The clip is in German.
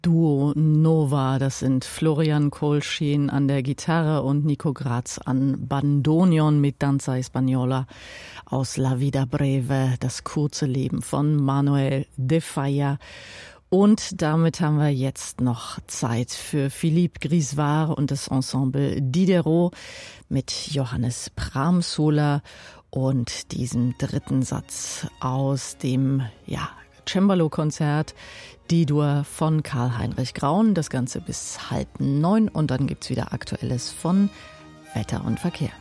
Duo Nova, das sind Florian Colchin an der Gitarre und Nico Graz an Bandoneon mit Danza Española aus La Vida Breve, das kurze Leben von Manuel de Falla. Und damit haben wir jetzt noch Zeit für Philippe Grisevard und das Ensemble Diderot mit Johannes Brahms-Sola und diesem dritten Satz aus dem Cembalo-Konzert D-Dur von Karl-Heinrich Graun. Das Ganze bis 8:30 und dann gibt's wieder Aktuelles von Wetter und Verkehr.